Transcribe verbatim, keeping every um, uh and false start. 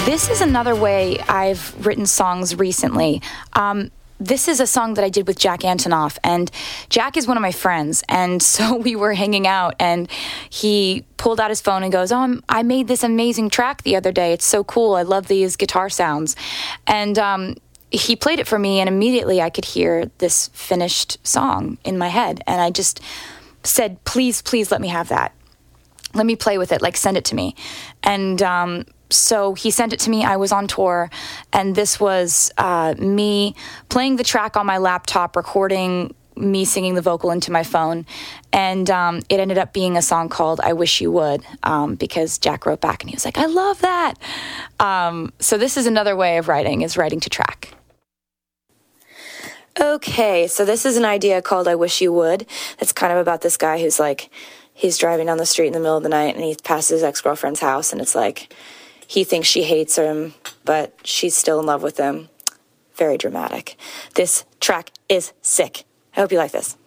This is another way I've written songs recently. Um, this is a song that I did with Jack Antonoff, and Jack is one of my friends, and so we were hanging out, and he pulled out his phone and goes, oh, I'm, I made this amazing track the other day. It's so cool. I love these guitar sounds. And um, he played it for me, and immediately I could hear this finished song in my head, and I just said, please, please let me have that. Let me play with it, like send it to me. And um, so he sent it to me. I was on tour, and this was uh, me playing the track on my laptop, recording me singing the vocal into my phone, and um, it ended up being a song called I Wish You Would, um, because Jack wrote back and he was like, I love that. Um, so this is another way of writing, is writing to track. Okay, so this is an idea called I Wish You Would. It's kind of about this guy who's like, he's driving down the street in the middle of the night and he passes his ex-girlfriend's house, and it's like, he thinks she hates him, but she's still in love with him. Very dramatic. This track is sick. I hope you like this.